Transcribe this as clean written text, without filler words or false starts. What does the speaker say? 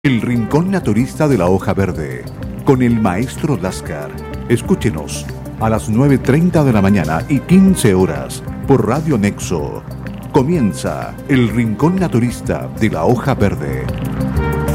El Rincón Naturista de la Hoja Verde, con el maestro Lascar. Escúchenos a las 9:30 de la mañana y 15 horas por Radio Nexo. Comienza el Rincón Naturista de la Hoja Verde.